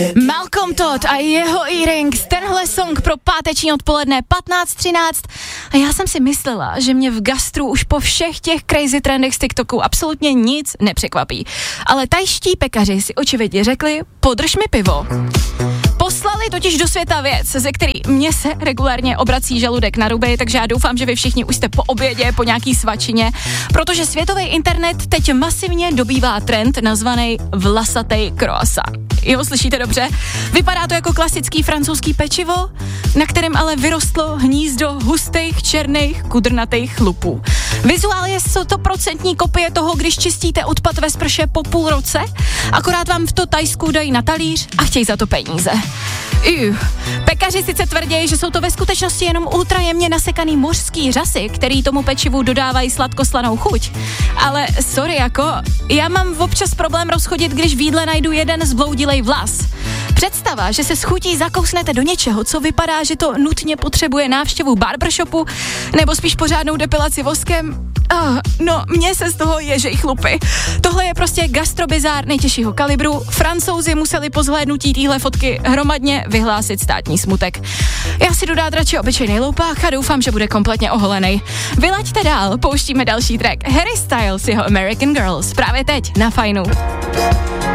Malcolm Todd a jeho earrings, tenhle song pro páteční odpoledne 15:13 a já jsem si myslela, že mě v gastru už po všech těch crazy trendech z TikToku absolutně nic nepřekvapí. Ale tajští pekaři si očividně řekli, podrž mi pivo. Poslali totiž do světa věc, ze který mě se regulárně obrací žaludek na ruby, takže já doufám, že vy všichni už jste po obědě, po nějaký svačině, protože světový internet teď masivně dobývá trend nazvaný vlasatej croissant. Jo, slyšíte dobře? Vypadá to jako klasický francouzský pečivo, na kterém ale vyrostlo hnízdo hustých, černých, kudrnatých chlupů. Vizuálně je 100% kopie toho, když čistíte odpad ve sprše po půl roce, akorát vám v to Tajsku dají na talíř a chtějí za to peníze. Pekaři sice tvrdí, že jsou to ve skutečnosti jenom ultrajemně nasekaný mořský řasy, který tomu pečivu dodávají sladkoslanou chuť. Ale sorry já mám občas problém rozchodit, když v jídle najdu jeden zbloudilej vlas. Představa, že se s chutí zakousnete do něčeho, co vypadá, že to nutně potřebuje návštěvu barbershopu, nebo spíš pořádnou depilaci voskem. No, mně se z toho ježej chlupy. Tohle je prostě gastrobizár nejtěžšího kalibru. Francouzi museli po zhlédnutí téhle fotky hromadně vyhlásit státní smutek. Já si jdu dát radši obyčejnej loupách a doufám, že bude kompletně oholenej. Vylaďte dál, pouštíme další track. Harry Styles, jeho American Girls, právě teď na Fajnu.